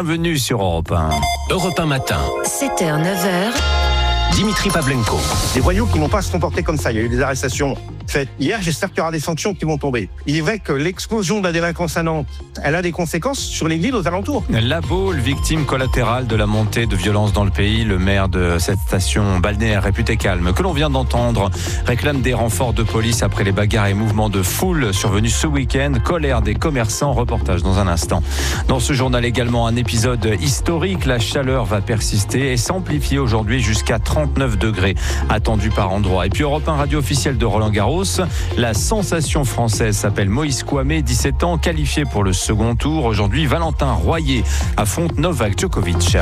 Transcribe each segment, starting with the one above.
bienvenue sur Europe 1. Europe 1 matin. 7h, 9h. Dimitri Pavlenko. Des voyous qui n'ont pas à se comporter comme ça. Il y a eu des arrestations faites hier. J'espère qu'il y aura des sanctions qui vont tomber. Il est vrai que l'explosion de la délinquance à Nantes, elle a des conséquences sur les villes aux alentours. La Baule, victime collatérale de la montée de violence dans le pays. Le maire de cette station balnéaire réputée calme, que l'on vient d'entendre, réclame des renforts de police après les bagarres et mouvements de foule survenus ce week-end. Colère des commerçants. Reportage dans un instant. Dans ce journal également, un épisode historique. La chaleur va persister et s'amplifier aujourd'hui jusqu'à 39 degrés attendus par endroit. Et puis Europe 1, radio officielle de Roland Garros. La sensation française s'appelle Moïse Kouamé, 17 ans, qualifié pour le second tour. Aujourd'hui, Valentin Royer affronte Novak Djokovic.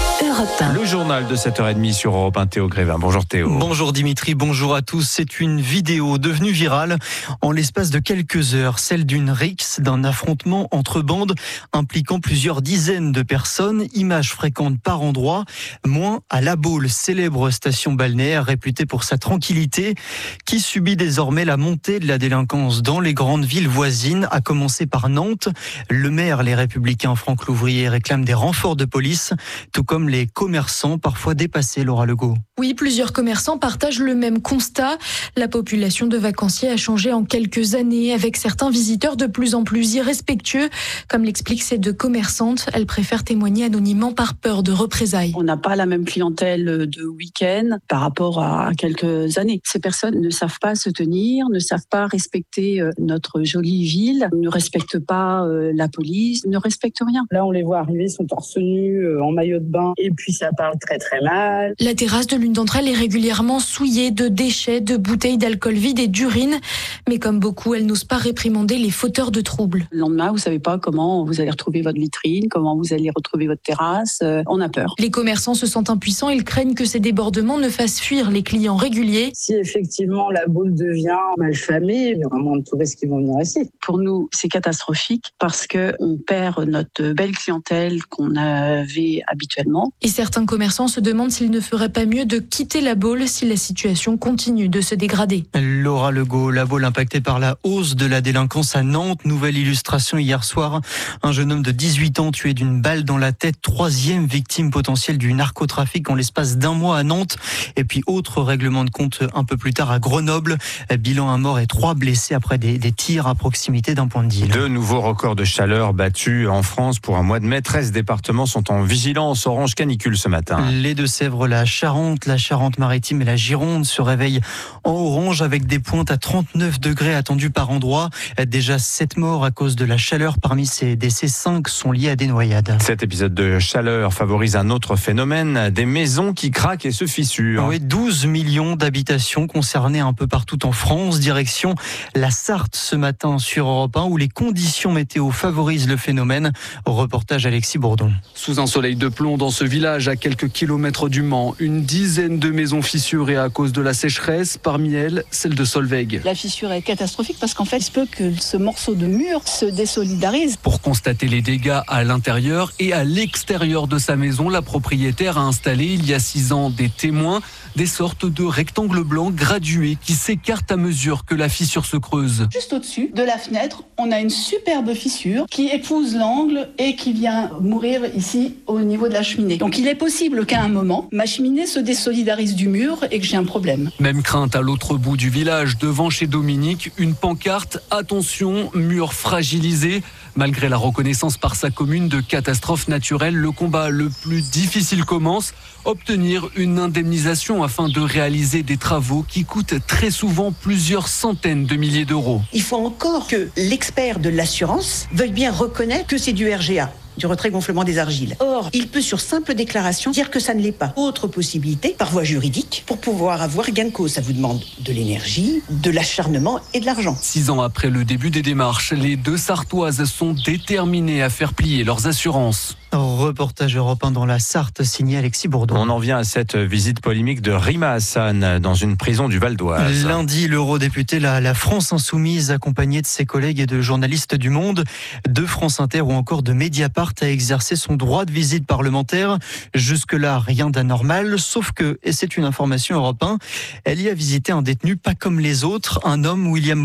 Le journal de 7h30 sur Europe 1, Théo Grévin. Bonjour Théo. Bonjour Dimitri, bonjour à tous. C'est une vidéo devenue virale en l'espace de quelques heures, celle d'une rixe, d'un affrontement entre bandes impliquant plusieurs dizaines de personnes, images fréquentes par endroits, moins à La Baule, célèbre station balnéaire réputée pour sa tranquillité, qui subit désormais la montée de la délinquance dans les grandes villes voisines, à commencer par Nantes. Le maire, les Républicains Franck Louvrier, réclame des renforts de police, tout comme les commerçants parfois dépassés, Laura Legault. Oui, plusieurs commerçants partagent le même constat. La population de vacanciers a changé en quelques années, avec certains visiteurs de plus en plus irrespectueux. Comme l'expliquent ces deux commerçantes, elles préfèrent témoigner anonymement par peur de représailles. On n'a pas la même clientèle de week-end par rapport à quelques années. Ces personnes ne savent pas se tenir, ne savent pas respecter notre jolie ville, ne respectent pas la police, ne respectent rien. Là, on les voit arriver, ils sont torse nu, en maillot de bain, et puis ça parle très très mal. La terrasse de l'une d'entre elles est régulièrement souillée de déchets, de bouteilles d'alcool vide et d'urine. Mais comme beaucoup, elle n'ose pas réprimander les fauteurs de troubles. Le lendemain, vous savez pas comment vous allez retrouver votre vitrine, comment vous allez retrouver votre terrasse. On a peur. Les commerçants se sentent impuissants. Ils craignent que ces débordements ne fassent fuir les clients réguliers. Si effectivement la Baule devient malfamée, il y aura moins de touristes qui vont venir ici. Pour nous, c'est catastrophique parce que on perd notre belle clientèle qu'on avait habituellement. Et certains commerçants se demandent s'il ne ferait pas mieux de quitter La Baule si la situation continue de se dégrader. Laura Legault, La Baule impactée par la hausse de la délinquance à Nantes. Nouvelle illustration hier soir. Un jeune homme de 18 ans tué d'une balle dans la tête. 3e victime potentielle du narcotrafic en l'espace d'un mois à Nantes. Et puis autre règlement de compte un peu plus tard à Grenoble. Bilan un mort et 3 blessés après des tirs à proximité d'un point de deal. De nouveaux records de chaleur battus en France pour un mois de mai. 13 départements sont en vigilance orange canicule ce matin. Les Deux-Sèvres, la Charente-Maritime et la Gironde se réveillent en orange avec des pointes à 39 degrés attendues par endroit. Déjà 7 morts à cause de la chaleur. Parmi ces décès, 5 sont liés à des noyades. Cet épisode de chaleur favorise un autre phénomène, des maisons qui craquent et se fissurent. Oui, 12 millions d'habitations concernées un peu partout en France. Direction la Sarthe ce matin sur Europe 1 où les conditions météo favorisent le phénomène. Reportage Alexis Bourdon. Sous un soleil de plomb dans ce village à quelques kilomètres du Mans, une dizaine de maisons fissurées à cause de la sécheresse, parmi elles celle de Solveig. La fissure est catastrophique parce qu'en fait, il se peut que ce morceau de mur se désolidarise. Pour constater les dégâts à l'intérieur et à l'extérieur de sa maison, la propriétaire a installé il y a 6 ans des témoins, des sortes de rectangles blancs gradués qui s'écartent à mesure que la fissure se creuse. Juste au-dessus de la fenêtre, on a une superbe fissure qui épouse l'angle et qui vient mourir ici au niveau de la cheminée. Donc il est possible qu'à un moment, ma cheminée se désolidarise du mur et que j'ai un problème. Même crainte à l'autre bout du village, devant chez Dominique, une pancarte « Attention, mur fragilisé ». Malgré la reconnaissance par sa commune de catastrophe naturelle, le combat le plus difficile commence. Obtenir une indemnisation afin de réaliser des travaux qui coûtent très souvent plusieurs centaines de milliers d'euros. Il faut encore que l'expert de l'assurance veuille bien reconnaître que c'est du RGA, du retrait gonflement des argiles. Or, il peut sur simple déclaration dire que ça ne l'est pas. Autre possibilité, par voie juridique, pour pouvoir avoir gain de cause. Ça vous demande de l'énergie, de l'acharnement et de l'argent. 6 ans après le début des démarches, les deux Sartoises sont déterminées à faire plier leurs assurances. Reportage Europe 1 dans la Sarthe, signé Alexis Bourdon. On en vient à cette visite polémique de Rima Hassan dans une prison du Val d'Oise. Lundi, l'eurodéputé la France Insoumise, accompagnée de ses collègues et de journalistes du Monde, de France Inter ou encore de Mediapart, a exercé son droit de visite parlementaire. Jusque-là, rien d'anormal, sauf que, et c'est une information Europe 1, elle y a visité un détenu pas comme les autres, un homme, William